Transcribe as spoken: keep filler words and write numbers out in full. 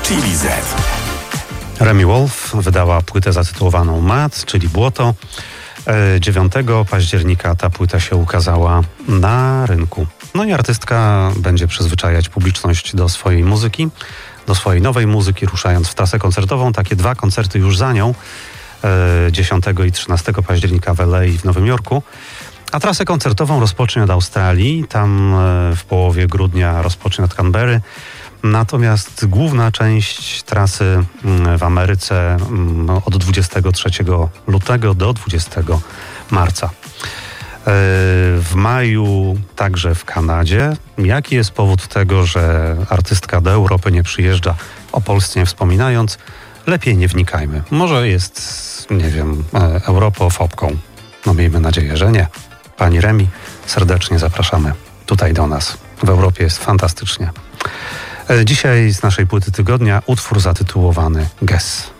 Chili Z. Remi Wolf wydała płytę zatytułowaną Mad, czyli Błoto. dziewiątego października ta płyta się ukazała na rynku. No i artystka będzie przyzwyczajać publiczność do swojej muzyki, do swojej nowej muzyki, ruszając w trasę koncertową. Takie dwa koncerty już za nią, dziesiątego i trzynastego października w L A i w Nowym Jorku. A trasę koncertową rozpocznie od Australii, tam w połowie grudnia rozpocznie od Canberry. Natomiast główna część trasy w Ameryce od dwudziestego trzeciego lutego do dwudziestego marca. W maju także w Kanadzie. Jaki jest powód tego, że artystka do Europy nie przyjeżdża, o Polsce nie wspominając? Lepiej nie wnikajmy. Może jest, nie wiem, europofobką. No miejmy nadzieję, że nie. Pani Remi, serdecznie zapraszamy tutaj do nas. W Europie jest fantastycznie. Dzisiaj z naszej płyty tygodnia utwór zatytułowany Guess.